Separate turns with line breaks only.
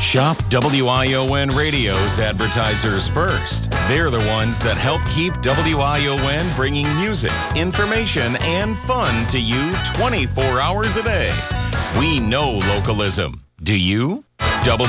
Shop WION Radio's advertisers first. They're the ones that help keep WION bringing music, information, and fun to you 24 hours a day. We know localism. Do you?